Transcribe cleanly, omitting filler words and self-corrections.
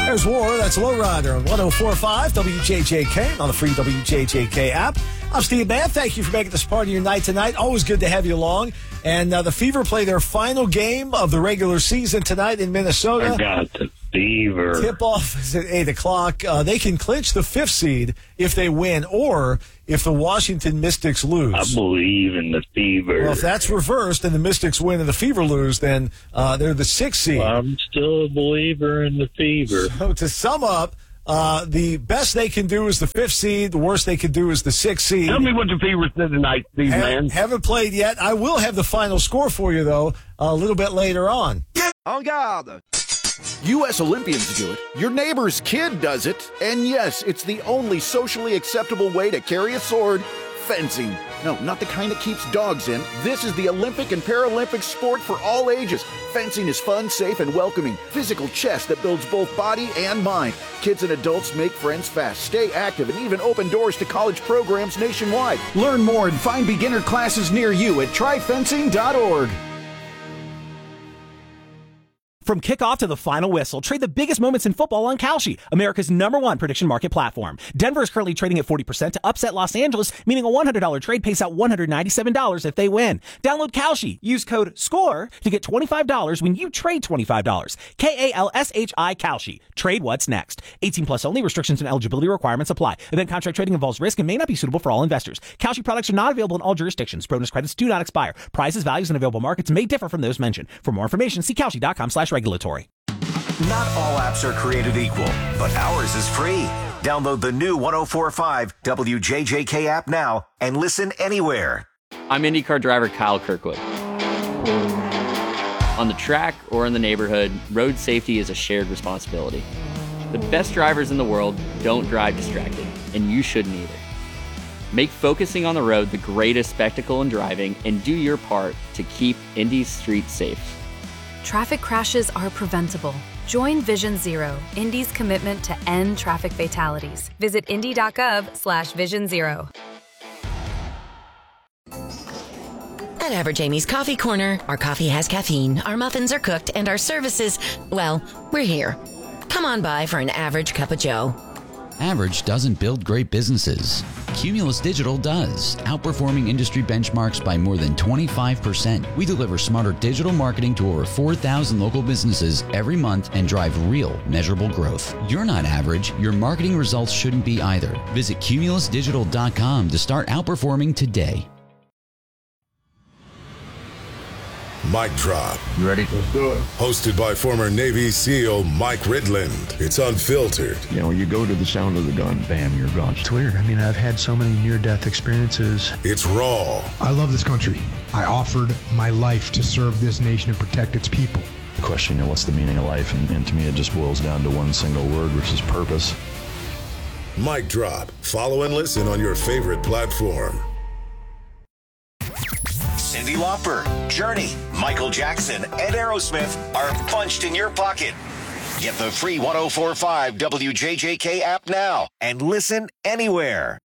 There's War. That's Lowrider on 104.5 WJJK on the free WJJK app. I'm Steve Mann. Thank you for making this part of your night tonight. Always good to have you along. And the Fever play their final game of the regular season tonight in Minnesota. I got the Fever. Tip-off is at 8 o'clock. They can clinch the 5th seed if they win or if the Washington Mystics lose. I believe in the Fever. Well, if that's reversed and the Mystics win and the Fever lose, then they're the 6th seed. Well, I'm still a believer in the Fever. So to sum up, the best they can do is the 5th seed. The worst they can do is the 6th seed. Tell me what the Fever did tonight, Steve Man. Haven't played yet. I will have the final score for you, though, a little bit later on. En garde! U.S. Olympians do it. Your neighbor's kid does it. And yes, it's the only socially acceptable way to carry a sword. Fencing. No, not the kind that keeps dogs in. This is the Olympic and Paralympic sport for all ages. Fencing is fun, safe, and welcoming. Physical chess that builds both body and mind. Kids and adults make friends fast, stay active, and even open doors to college programs nationwide. Learn more and find beginner classes near you at tryfencing.org. From kickoff to the final whistle, trade the biggest moments in football on Kalshi, America's #1 prediction market platform. Denver is currently trading at 40% to upset Los Angeles, meaning a $100 trade pays out $197 if they win. Download Kalshi. Use code SCORE to get $25 when you trade $25. Kalshi. Kalshi. Trade what's next. 18 plus only. Restrictions and eligibility requirements apply. Event contract trading involves risk and may not be suitable for all investors. Kalshi products are not available in all jurisdictions. Bonus credits do not expire. Prices, values, and available markets may differ from those mentioned. For more information, see Kalshi.com/regulatory. Not all apps are created equal, but ours is free. Download the new 104.5 WJJK app now and listen anywhere. I'm IndyCar driver Kyle Kirkwood. On the track or in the neighborhood, road safety is a shared responsibility. The best drivers in the world don't drive distracted, and you shouldn't either. Make focusing on the road the greatest spectacle in driving and do your part to keep Indy's streets safe. Traffic crashes are preventable. Join Vision Zero, Indy's commitment to end traffic fatalities. Visit indy.gov/Vision Zero. At Average Amy's Coffee Corner, our coffee has caffeine, our muffins are cooked, and our services, well, we're here. Come on by for an average cup of joe. Average doesn't build great businesses. Cumulus Digital does, outperforming industry benchmarks by more than 25%. We deliver smarter digital marketing to over 4,000 local businesses every month and drive real, measurable growth. You're not average. Your marketing results shouldn't be either. Visit cumulusdigital.com to start outperforming today. Mic Drop. You ready? Let's do it. Hosted by former Navy SEAL Mike Ridland. It's unfiltered. You know, you go to the sound of the gun, bam, you're gone. It's weird. I mean, I've had so many near-death experiences. It's raw. I love this country. I offered my life to serve this nation and protect its people. The question, you know, what's the meaning of life? And to me, it just boils down to one single word, which is purpose. Mic Drop. Follow and listen on your favorite platform. Cyndi Lauper, Journey, Michael Jackson, and Aerosmith are punched in your pocket. Get the free 104.5 WJJK app now and listen anywhere.